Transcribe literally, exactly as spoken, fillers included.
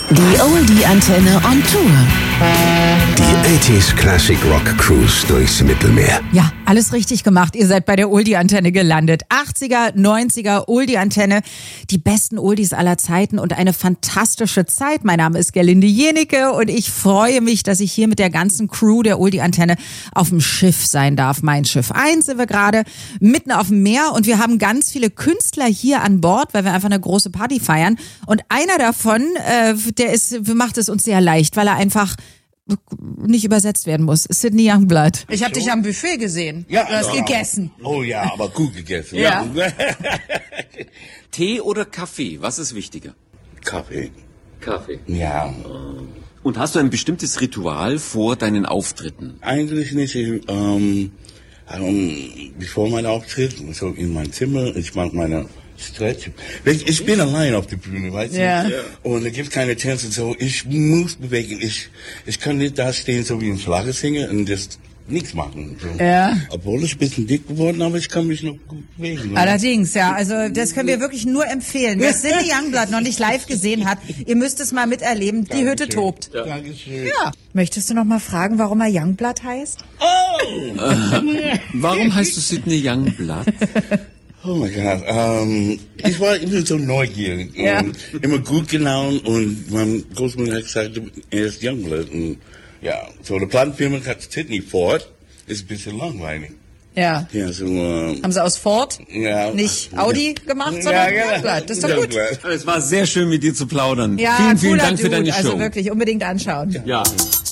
Die Oldie-Antenne on Tour. Die achtziger Classic Rock Cruise durchs Mittelmeer. Ja, alles richtig gemacht. Ihr seid bei der Oldie-Antenne gelandet. achtziger, neunziger Oldie-Antenne. Die besten Oldies aller Zeiten und eine fantastische Zeit. Mein Name ist Gerlinde Jenecke und ich freue mich, dass ich hier mit der ganzen Crew der Oldie-Antenne auf dem Schiff sein darf. Mein Schiff eins sind wir gerade mitten auf dem Meer und wir haben ganz viele Künstler hier an Bord, weil wir einfach eine große Party feiern. Und einer davon, äh, der ist, macht es uns sehr leicht, weil er einfach nicht übersetzt werden muss. Sidney Youngblood. Ich habe dich am Buffet gesehen. Ja, Du hast ja. gegessen. Oh ja, aber gut gegessen. Ja. Tee oder Kaffee? Was ist wichtiger? Kaffee. Kaffee. Ja. Und hast du ein bestimmtes Ritual vor deinen Auftritten? Eigentlich nicht. Ich, ähm, ähm, bevor mein Auftritt, so in mein Zimmer, ich mache meine Stretch. Ich, ich bin allein auf der Bühne, weißt du? Ja. Und es gibt keine Tänze, so ich muss bewegen. Ich, ich kann nicht da stehen, so wie ein Schlagersänger und das nichts machen. So. Ja. Obwohl ich ein bisschen dick geworden, aber ich kann mich noch gut bewegen. Allerdings, ja. Also das können wir wirklich nur empfehlen. Wer Sidney Youngblood noch nicht live gesehen hat, ihr müsst es mal miterleben. Die Dankeschön. Hütte tobt. Ja. Dankeschön. Ja. Möchtest du noch mal fragen, warum er Youngblood heißt? Warum heißt du Sidney Youngblood? Oh mein Gott, ähm, ich war immer so neugierig, Ja. und immer gut gelaunt und mein Großmutter hat gesagt, er ist Youngblood. Und ja, so der Plattenfirma hat Sidney Ford, ist ein bisschen langweilig. Ja. Ja, so, ähm, Haben sie aus Ford ja. nicht Audi gemacht, Ja, sondern genau. Youngblood. Das ist doch gut. Youngblood. Es war sehr schön, mit dir zu plaudern. Ja, vielen, vielen cooler Dank für Dude. deine Show. Also wirklich unbedingt anschauen. Ja.